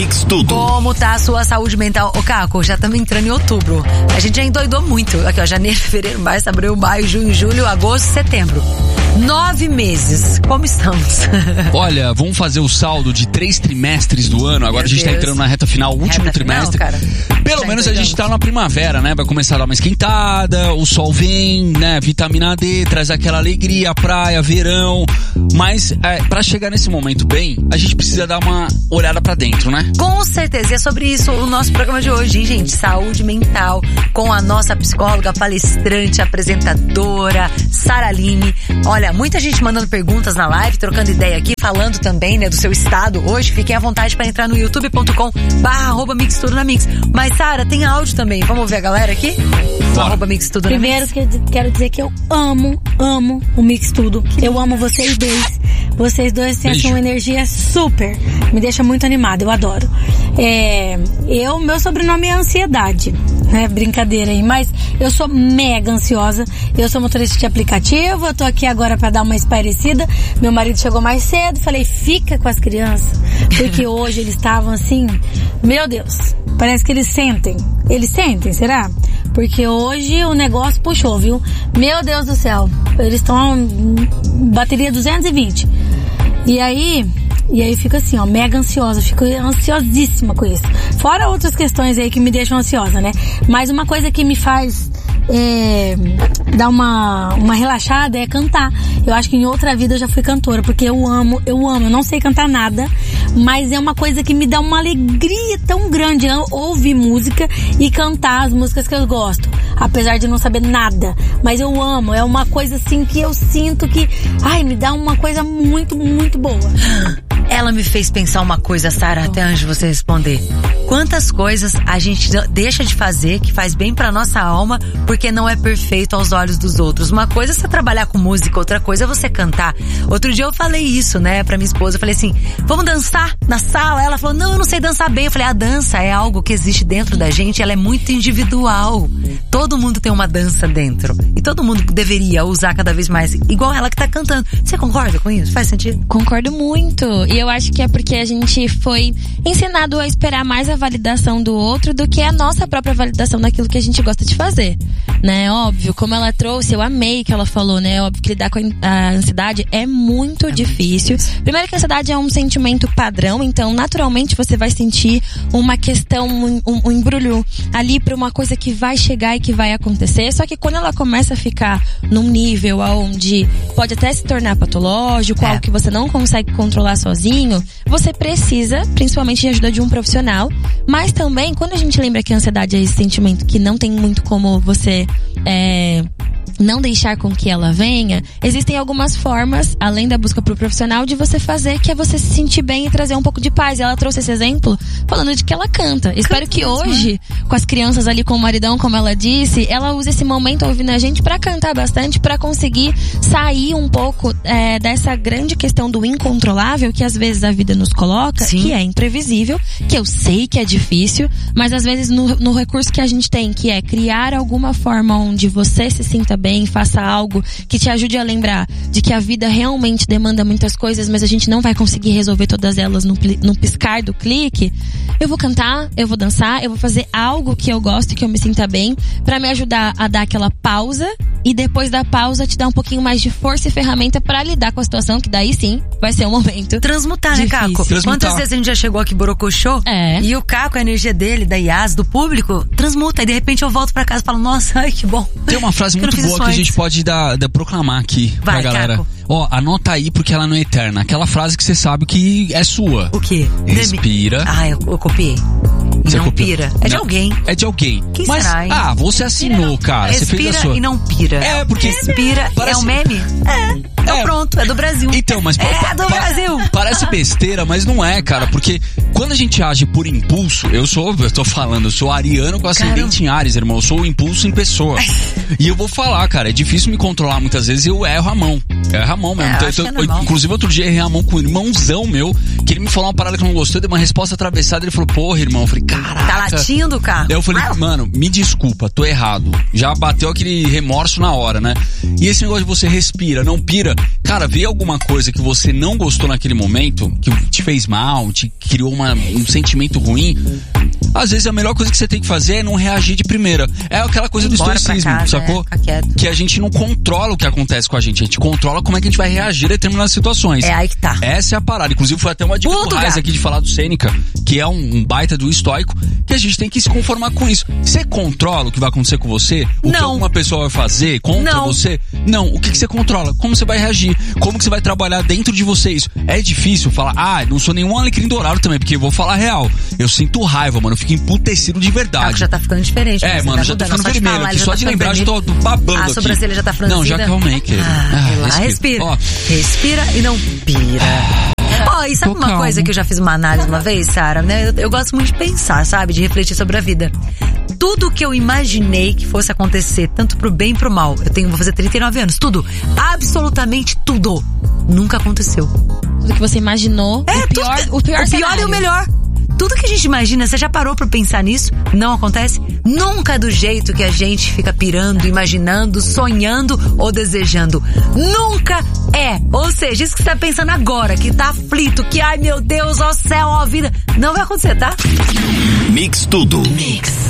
Mix Tudo. Como tá a sua saúde mental? Ô, Caco, já estamos entrando em outubro. A gente já endoidou muito. Aqui, ó, janeiro, fevereiro, março, abril, maio, junho, julho, agosto, setembro. 9 meses. Como estamos? Olha, vamos fazer o saldo de 3 trimestres do ano. Agora a gente tá entrando na reta final, último trimestre. Final, pelo menos a gente tá na primavera, né? Vai começar a dar uma esquentada, o sol vem, né? Vitamina D, traz aquela alegria, praia, verão. Mas pra chegar nesse momento bem, a gente precisa dar uma olhada pra dentro, né? Com certeza. E é sobre isso o nosso programa de hoje, hein, gente? Saúde mental, com a nossa psicóloga, palestrante, apresentadora, Sara Aline. Olha, muita gente mandando perguntas na live, trocando ideia aqui, falando também, né, do seu estado hoje. Fiquem à vontade para entrar no youtube.com/mixtudonamix. Mas, Sara, tem áudio também. Vamos ver a galera aqui? @mixtudonamix. Primeiro, quero dizer que eu amo o Mix Tudo. Eu amo vocês dois. Vocês dois têm uma energia super. Me deixa muito animada, eu adoro. Meu sobrenome é Ansiedade. Né? Brincadeira aí, mas eu sou mega ansiosa. Eu sou motorista de aplicativo, eu tô aqui agora pra dar uma espairecida. Meu marido chegou mais cedo, falei, fica com as crianças. Porque hoje eles estavam assim, meu Deus, parece que eles sentem. Eles sentem, será? Porque hoje o negócio puxou, viu? Meu Deus do céu, eles estão bateria 220. E aí fica assim, ó, mega ansiosa, fico ansiosíssima com isso. Fora outras questões aí que me deixam ansiosa, né? Mas uma coisa que me faz dar uma relaxada é cantar. Eu acho que em outra vida eu já fui cantora, porque eu amo, eu não sei cantar nada, mas é uma coisa que me dá uma alegria tão grande, ouvir música e cantar as músicas que eu gosto, apesar de não saber nada, mas eu amo, é uma coisa assim que eu sinto que, me dá uma coisa muito, muito boa. Ela me fez pensar uma coisa, Sara, até antes de você responder. Quantas coisas a gente deixa de fazer que faz bem pra nossa alma porque não é perfeito aos olhos dos outros. Uma coisa é você trabalhar com música, outra coisa é você cantar. Outro dia eu falei isso, né, pra minha esposa. Eu falei assim, vamos dançar na sala? Ela falou, não, eu não sei dançar bem. Eu falei, a dança é algo que existe dentro da gente, ela é muito individual. Todo mundo tem uma dança dentro. E todo mundo deveria usar cada vez mais, igual ela que tá cantando. Você concorda com isso? Faz sentido? Concordo muito. E eu acho que é porque a gente foi ensinado a esperar mais a validação do outro do que a nossa própria validação daquilo que a gente gosta de fazer, né? Óbvio, como ela trouxe, eu amei que ela falou, né? Óbvio que lidar com a ansiedade é muito difícil. Primeiro que a ansiedade é um sentimento padrão, então naturalmente você vai sentir uma questão, um embrulho ali pra uma coisa que vai chegar e que vai acontecer, só que quando ela começa a ficar num nível onde pode até se tornar patológico, algo que você não consegue controlar sozinho, você precisa, principalmente de ajuda de um profissional, mas também, quando a gente lembra que a ansiedade é esse sentimento que não tem muito como você não deixar com que ela venha, existem algumas formas, além da busca pro profissional, de você fazer, que é você se sentir bem e trazer um pouco de paz. E ela trouxe esse exemplo falando de que ela canta. Espero que hoje, com as crianças ali com o maridão, como ela disse, ela use esse momento ouvindo a gente pra cantar bastante, pra conseguir sair um pouco dessa grande questão do incontrolável que às vezes a vida nos coloca, que é imprevisível, que eu sei que é difícil, mas às vezes no recurso que a gente tem, que é criar alguma forma onde você se sinta bem, faça algo que te ajude a lembrar de que a vida realmente demanda muitas coisas, mas a gente não vai conseguir resolver todas elas no piscar do clique. Eu vou cantar, eu vou dançar, eu vou fazer algo que eu gosto e que eu me sinta bem, pra me ajudar a dar aquela pausa, e depois da pausa te dar um pouquinho mais de força e ferramenta pra lidar com a situação, que daí sim vai ser um momento transmutar, né, Caco? Quantas vezes a gente já chegou aqui borocochô e o Caco, a energia dele, da Yas, do público, transmuta, e de repente eu volto pra casa e falo, nossa, ai, que bom. Tem uma frase muito boa que a gente pode proclamar aqui pra galera. Caco. Anota aí porque ela não é eterna. Aquela frase que você sabe que é sua. O quê? Respira. Eu copiei. E não pira. É de alguém. É de alguém. Quem mas, será, hein? você assinou, cara. Respira, você fez a sua. E não pira. Porque... Respira, é um meme? Então pronto, é do Brasil. Então, mas... É do Brasil. Parece besteira, mas não é, cara. Porque quando a gente age por impulso, eu sou ariano com ascendente em Áries, irmão. Eu sou o impulso em pessoa. E eu vou falar, cara, é difícil me controlar muitas vezes e eu erro a mão. Erro a mão mesmo. Inclusive, outro dia errei a mão com um irmãozão meu, que ele me falou uma parada que eu não gostou, deu uma resposta atravessada, ele falou, porra, irmão. Eu falei, caraca. Tá latindo, cara? Daí eu falei, mano, me desculpa, tô errado. Já bateu aquele remorso na hora, né? E esse negócio de você respira, não pira, respira. Cara, vê alguma coisa que você não gostou naquele momento, que te fez mal, te criou um sentimento ruim. Às vezes a melhor coisa que você tem que fazer é não reagir de primeira. É aquela coisa do estoicismo, sacou? Que a gente não controla o que acontece com a gente controla como é que a gente vai reagir a determinadas situações. É aí que tá. Essa é a parada. Inclusive foi até uma dica do Raiz aqui de falar do Sêneca, que é um baita do estoico, que a gente tem que se conformar com isso. Você controla o que vai acontecer com você? O que alguma pessoa vai fazer contra você? Não. O que você controla? Como você vai reagir? Como que você vai trabalhar dentro de você isso? É difícil falar, não sou nenhum alecrim dourado também, porque eu vou falar real. Eu sinto raiva, mano. Eu fico emputecido de verdade. Já tá ficando diferente. Mano, já tá ficando vermelho aqui. Só de lembrar, já tô babando aqui. A sobrancelha já tá franzida. Não, já calmei, querido. Respira. Respira e não pira. E sabe uma coisa que eu já fiz uma análise uma vez, Sara, né? Eu gosto muito de pensar, sabe? De refletir sobre a vida. Tudo que eu imaginei que fosse acontecer, tanto pro bem e pro mal, vou fazer 39 anos, tudo, absolutamente tudo, nunca aconteceu. Tudo que você imaginou, o pior e o melhor. Tudo que a gente imagina, você já parou pra pensar nisso? Não acontece? Nunca do jeito que a gente fica pirando, imaginando, sonhando ou desejando. Nunca é. Ou seja, isso que você tá pensando agora, que tá aflito, que ai meu Deus, ó céu, ó vida, não vai acontecer, tá? Mix Tudo. Mix.